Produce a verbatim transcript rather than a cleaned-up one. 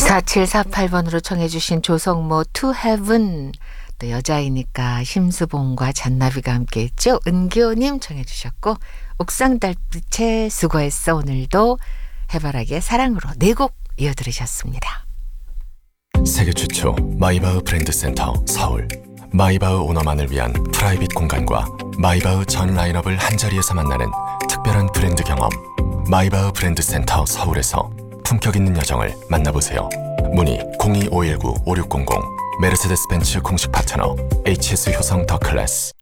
사칠사팔 번으로 청해 주신 조성모 To Heaven, 또 여자이니까 심수봉과 잔나비가 함께했죠. 은기호님 청해 주셨고, 옥상달빛에 수고했어 오늘도, 해바라기의 사랑으로 네 곡 이어들으셨습니다. 세계 최초 마이바흐 브랜드 센터 서울. 마이바흐 오너만을 위한 프라이빗 공간과 마이바흐 전 라인업을 한자리에서 만나는 특별한 브랜드 경험. 마이바흐 브랜드 센터 서울에서 품격 있는 여정을 만나보세요. 문의 공이 오일구 오육공공. 메르세데스 벤츠 공식 파트너 에이치에스 효성 더 클래스.